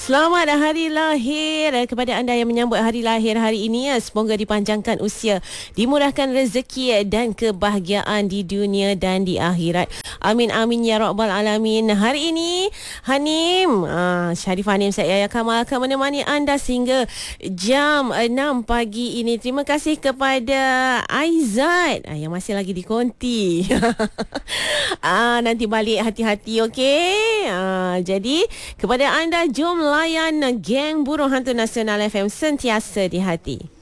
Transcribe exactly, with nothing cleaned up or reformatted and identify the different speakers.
Speaker 1: Selamat hari lahir kepada anda yang menyambut hari lahir hari ini. Semoga dipanjangkan usia, dimurahkan rezeki dan kebahagiaan di dunia dan di akhirat. Amin amin ya rabbal alamin. Hari ini Hanim, ah, Sharif Hanim, saya Yaya Kamal akan menemani anda sehingga jam enam pagi ini. Terima kasih kepada Aizat ah, yang masih lagi di konti. ah, nanti balik hati-hati, okey? Ah, jadi kepada anda, jom layan geng Burung Hantu Nasional F M sentiasa di hati.